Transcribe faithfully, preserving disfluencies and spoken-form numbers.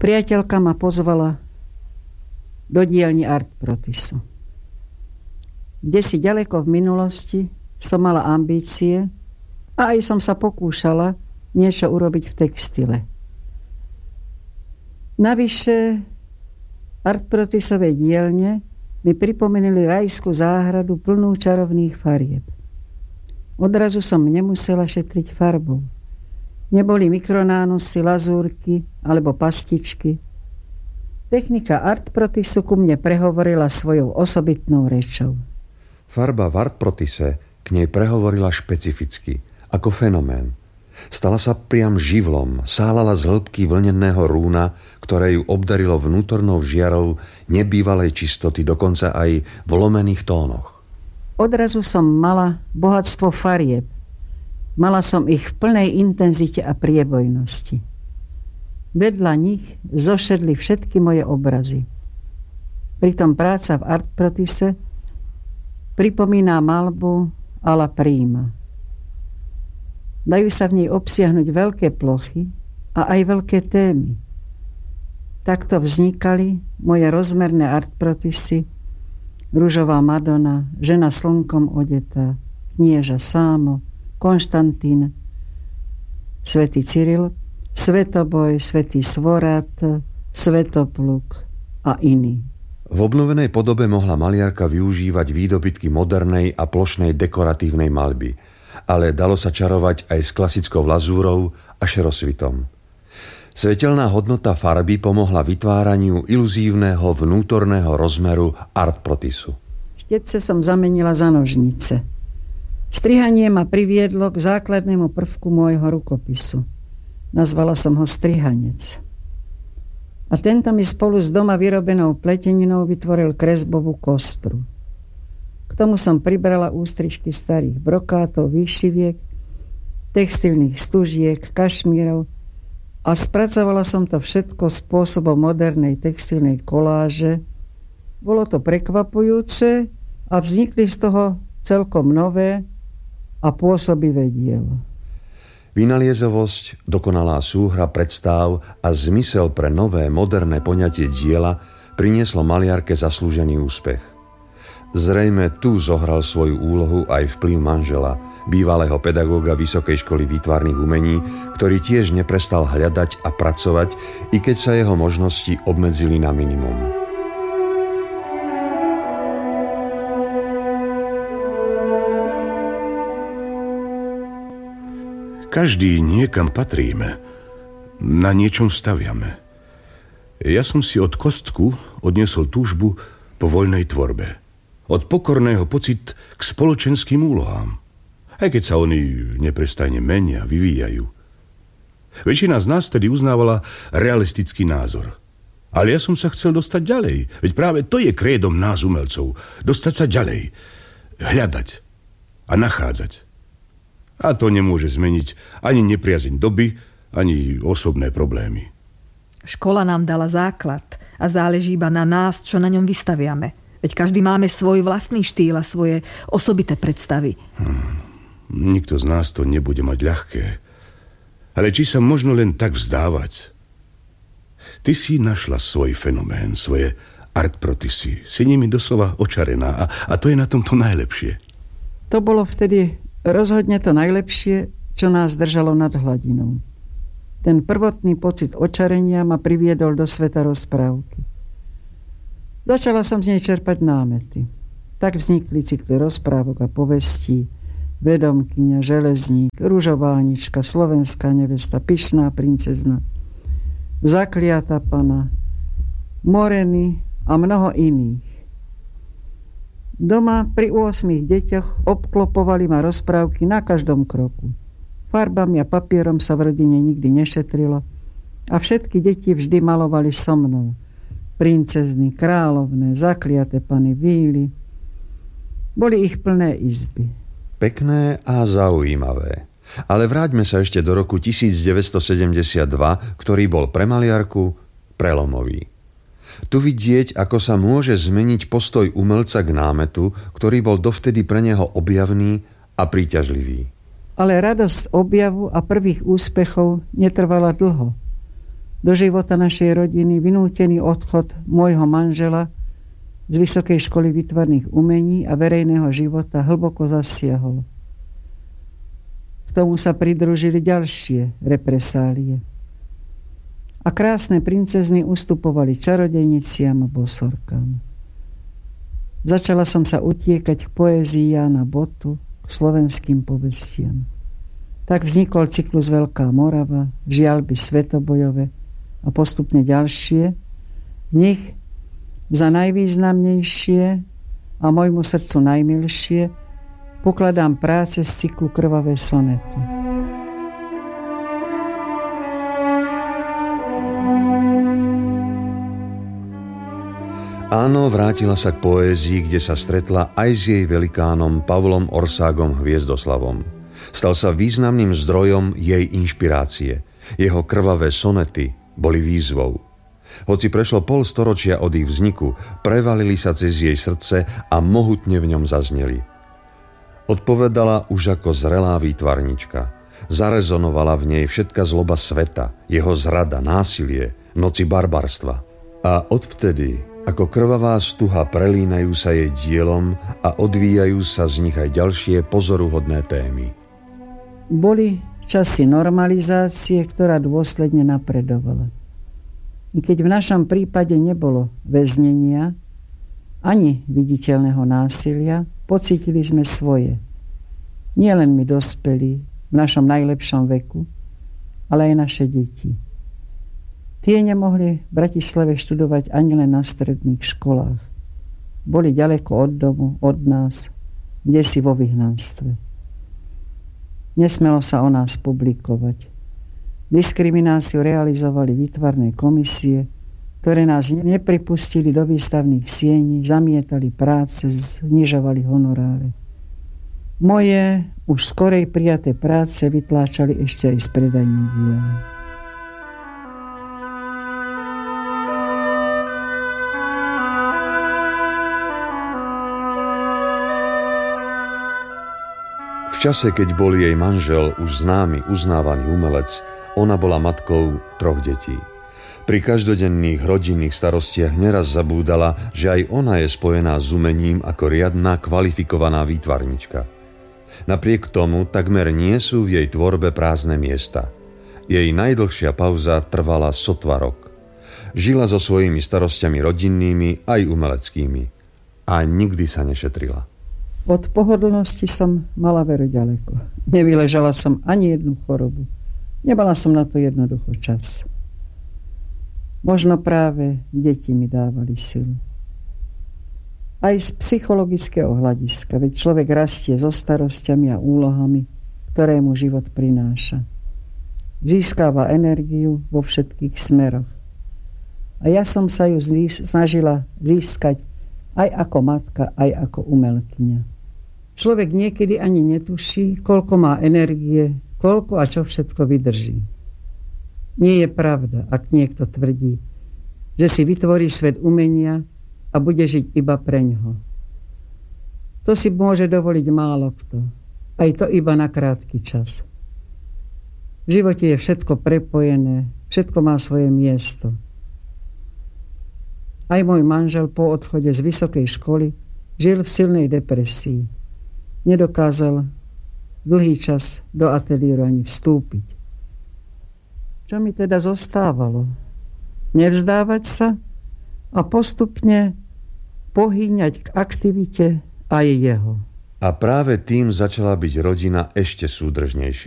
Priateľka ma pozvala do dielni Art Protisu. Kdesi ďaleko v minulosti som mala ambície a aj som sa pokúšala niečo urobiť v textile. Navyše Art Protisovej dielne mi pripomenuli rajskú záhradu plnú čarovných farieb. Odrazu som nemusela šetriť farbou. Neboli mikronánusy, lazúrky alebo pastičky. Technika Art Protisu ku mne prehovorila svojou osobitnou rečou. Farba v Art Protise k nej prehovorila špecificky, ako fenomén. Stala sa priam živlom, sálala z hĺbky vlneného rúna, ktoré ju obdarilo vnútornou žiarou nebývalej čistoty, dokonca aj v lomených tónoch. Odrazu som mala bohatstvo farieb. Mala som ich v plnej intenzite a priebojnosti. Vedľa nich zošedli všetky moje obrazy. Pritom práca v Art Protise pripomína malbu alla prima. Dajú sa v nej obsiahnuť veľké plochy a aj veľké témy. Takto vznikali moje rozmerné Art Protisy: Ružová Madonna, Žena slnkom odetá, Knieža Sámo, Konštantín, Svätý Cyril, Svetoboj, Svätý Svorát, Svetopluk a iní. V obnovenej podobe mohla maliarka využívať výdobytky modernej a plošnej dekoratívnej maľby, ale dalo sa čarovať aj s klasickou lazúrou a šerosvitom. Svetelná hodnota farby pomohla vytváraniu iluzívneho vnútorného rozmeru Art Protisu. Štetce som zamenila za nožnice. Strihanie ma priviedlo k základnému prvku môjho rukopisu. Nazvala som ho strihanec. A tento mi spolu s doma vyrobenou pleteninou vytvoril kresbovú kostru. K tomu som pribrala ústrižky starých brokátov, výšiviek, textilných stužiek, kašmírov a spracovala som to všetko spôsobom modernej textilnej koláže. Bolo to prekvapujúce a vznikli z toho celkom nové a pôsobivé dielo. Vynaliezovosť, dokonalá súhra predstáv a zmysel pre nové, moderné poňatie diela prinieslo maliarke zaslúžený úspech. Zrejme tu zohral svoju úlohu aj vplyv manžela, bývalého pedagóga Vysokej školy výtvarných umení, ktorý tiež neprestal hľadať a pracovať, i keď sa jeho možnosti obmedzili na minimum. Každý niekam patríme, na niečom staviame. Ja som si od kostku odniesol túžbu po voľnej tvorbe. Od pokorného pocit k spoločenským úlohám. Aj keď sa oni neprestajne menia, vyvíjajú. Väčšina z nás tedy uznávala realistický názor. Ale ja som sa chcel dostať ďalej. Veď práve to je krédom nás umelcov. Dostať sa ďalej. Hľadať a nachádzať. A to nemôže zmeniť ani nepriazeň doby, ani osobné problémy. Škola nám dala základ a záleží iba na nás, čo na ňom vystaviame. Veď každý máme svoj vlastný štýl a svoje osobité predstavy. Hmm. Nikto z nás to nebude mať ľahké. Ale či sa možno len tak vzdávať? Ty si našla svoj fenomén, svoje Art Protisy. Si nimi doslova očarená a, a to je na tom to najlepšie. To bolo vtedy rozhodne to najlepšie, čo nás držalo nad hladinou. Ten prvotný pocit očarenia ma priviedol do sveta rozprávky. Začala som z nej čerpať námety. Tak vznikli cykly rozprávok a povestí: Vedomkyňa, Železník, Ružová Anička, Slovenská nevesta, Pyšná princezna, Zakliatá pana, Moreny a mnoho iných. Doma pri ôsmich deťoch obklopovali ma rozprávky na každom kroku. Farbami a papierom sa v rodine nikdy nešetrilo a všetky deti vždy malovali so mnou. Princezny, kráľovné, zakliaté pany, víly. Boli ich plné izby. Pekné a zaujímavé. Ale vráťme sa ešte do roku devätnásťstosedemdesiatdva, ktorý bol pre maliarku prelomový. Tu vidieť, ako sa môže zmeniť postoj umelca k námetu, ktorý bol dovtedy pre neho objavný a príťažlivý. Ale radosť objavu a prvých úspechov netrvala dlho. do života našej rodiny vynútený odchod môjho manžela z Vysokej školy výtvarných umení a verejného života hlboko zasiahol. K tomu sa pridružili ďalšie represálie. A krásne princezny ustupovali čarodejniciam a bosorkám. Začala som sa utiekať k poézii Jána Botu, k slovenským povestiam. Tak vznikol cyklus Veľká Morava, Žiaľby svetobojové a postupne ďalšie. V nich za najvýznamnejšie a môjmu srdcu najmilšie pokladám práce z cyklu Krvavé sonety. Áno, vrátila sa k poézii, kde sa stretla aj s jej velikánom Pavlom Orságom Hviezdoslavom. Stal sa významným zdrojom jej inšpirácie. Jeho krvavé sonety boli výzvou. Hoci prešlo pol storočia od ich vzniku, prevalili sa cez jej srdce a mohutne v ňom zazneli. Odpovedala už ako zrelá výtvarnička. Zarezonovala v nej všetka zloba sveta, jeho zrada, násilie, noci barbarstva. A odvtedy, ako krvavá stuha, prelínajú sa jej dielom a odvíjajú sa z nich aj ďalšie pozoruhodné témy. Boli časy normalizácie, ktorá dôsledne napredovala. I keď v našom prípade nebolo väznenia ani viditeľného násilia, pocítili sme svoje. Nie len my dospelí v našom najlepšom veku, ale aj naše deti. Tie nemohli v Bratislave študovať ani len na stredných školách. Boli ďaleko od domu, od nás, kdesi vo vyhnanstve. Nesmelo sa o nás publikovať. Diskrimináciu realizovali výtvarné komisie, ktoré nás nepripustili do výstavných siení, zamietali práce, znižovali honoráre. Moje už skorej prijaté práce vytláčali ešte aj z predajných diel. V čase, keď bol jej manžel už známy, uznávaný umelec, ona bola matkou troch detí. Pri každodenných rodinných starostiach neraz zabúdala, že aj ona je spojená s umením ako riadna, kvalifikovaná výtvarnička. Napriek tomu takmer nie sú v jej tvorbe prázdne miesta. Jej najdlhšia pauza trvala sotva rok. Žila so svojimi starostiami rodinnými aj umeleckými. A nikdy sa nešetrila. Od pohodlnosti som mala veru ďaleko. Nevyležala som ani jednu chorobu. Nemala som na to jednoducho čas. Možno práve deti mi dávali silu. Aj z psychologického hľadiska, veď človek rastie so starosťami a úlohami, ktoré mu život prináša. Získava energiu vo všetkých smeroch. A ja som sa ju snažila získať aj ako matka, aj ako umelkyňa. Človek niekedy ani netuší, koľko má energie, koľko a čo všetko vydrží. Nie je pravda, ak niekto tvrdí, že si vytvorí svet umenia a bude žiť iba preňho. To si môže dovoliť málo kto. Aj to iba na krátky čas. V živote je všetko prepojené, všetko má svoje miesto. Aj môj manžel po odchode z vysokej školy žil v silnej depresii. Nedokázal dlhý čas do ateliéru ani vstúpiť. Čo mi teda zostávalo? Nevzdávať sa a postupne pohýňať k aktivite aj jeho. A práve tým začala byť rodina ešte súdržnejšia.